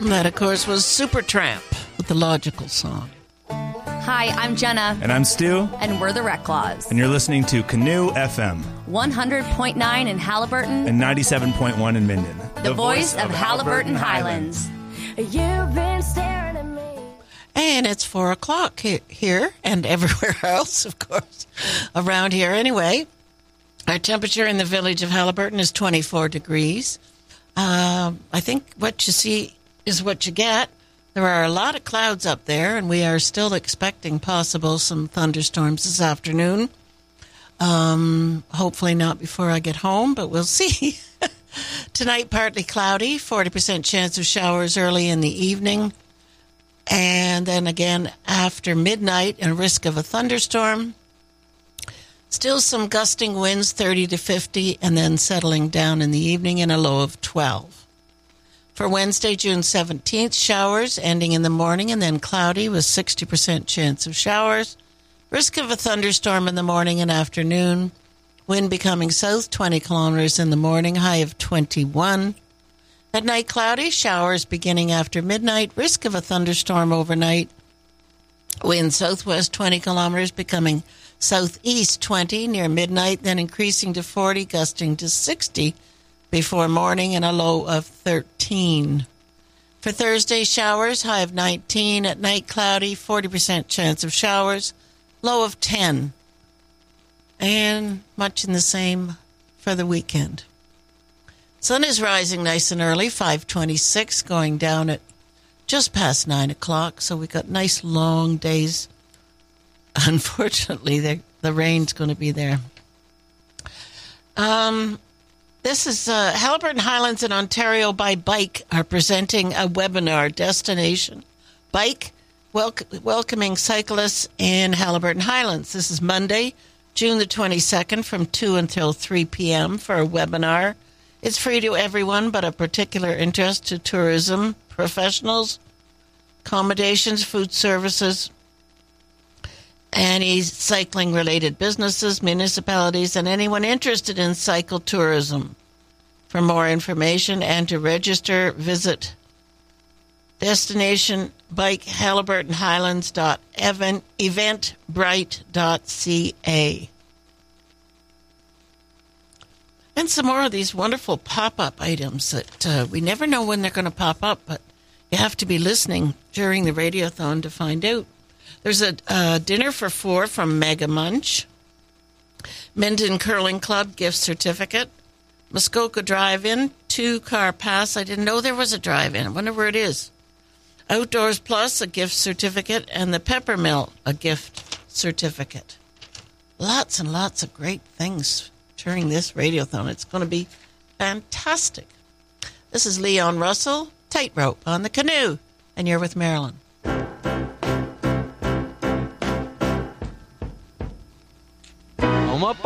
That, of course, was Supertramp with the Logical Song. Hi, I'm Jenna. And I'm Stu. And we're the Reclaws. And you're listening to Canoe FM. 100.9 in Halliburton. And 97.1 in Minden. The voice of Halliburton Highlands. You've been staring at me. And it's 4 o'clock here and everywhere else, of course, around here anyway. Our temperature in the village of Halliburton is 24 degrees. I think what you see is what you get. There are a lot of clouds up there, and we are still expecting some thunderstorms this afternoon. Hopefully not before I get home, but we'll see. Tonight, partly cloudy, 40% chance of showers early in the evening. And then again, after midnight, a risk of a thunderstorm. Still some gusting winds, 30 to 50, and then settling down in the evening in a low of 12. For Wednesday, June 17th, showers ending in the morning and then cloudy with 60% chance of showers. Risk of a thunderstorm in the morning and afternoon. Wind becoming south 20 kilometers in the morning, high of 21. At night, cloudy, showers beginning after midnight. Risk of a thunderstorm overnight. Wind southwest 20 kilometers, becoming southeast 20 near midnight, then increasing to 40, gusting to 60 before morning, and a low of 13. For Thursday, showers, high of 19. At night, cloudy, 40% chance of showers, low of 10. And much in the same for the weekend. Sun is rising nice and early, 5:26, going down at just past 9 o'clock, so we got nice long days. Unfortunately, the rain's going to be there. This is Halliburton Highlands in Ontario by Bike are presenting a webinar, Destination Bike, welcoming cyclists in Halliburton Highlands. This is Monday, June the 22nd from 2 until 3 p.m. for a webinar. It's free to everyone, but of particular interest to tourism professionals, accommodations, food services, any cycling-related businesses, municipalities, and anyone interested in cycle tourism. For more information and to register, visit destinationbikehalliburtonhighlands.eventbrite.ca. And some more of these wonderful pop-up items that we never know when they're going to pop up, but you have to be listening during the radiothon to find out. There's a dinner for 4 from Mega Munch. Minden Curling Club gift certificate. Muskoka Drive-In, 2-car pass. I didn't know there was a drive-in. I wonder where it is. Outdoors Plus, a gift certificate. And the Peppermill, a gift certificate. Lots and lots of great things during this radiothon. It's going to be fantastic. This is Leon Russell, Tightrope on the Canoe. And you're with Marilyn.